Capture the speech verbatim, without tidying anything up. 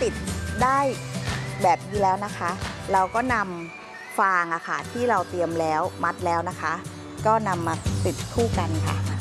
ติดได้แบบนี้แล้วนะคะ เราก็นำฟางอะค่ะที่เราเตรียมแล้วมัดแล้วนะคะ ก็นำมาติดคู่กันค่ะ